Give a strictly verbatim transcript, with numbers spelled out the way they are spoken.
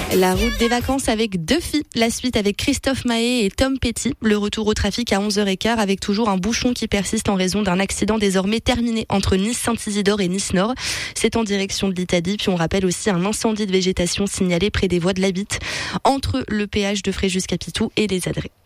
La route des vacances avec deux filles. La suite avec Christophe Mahé et Tom Petty. Le retour au trafic à onze heures quinze avec toujours un bouchon qui persiste en raison d'un accident désormais terminé entre Nice-Saint-Isidore et Nice-Nord. C'est en direction de l'Italie. Puis on rappelle aussi un incendie de végétation signalé près des voies de la Bitte entre le péage de Fréjus-Capitou et les Adrets.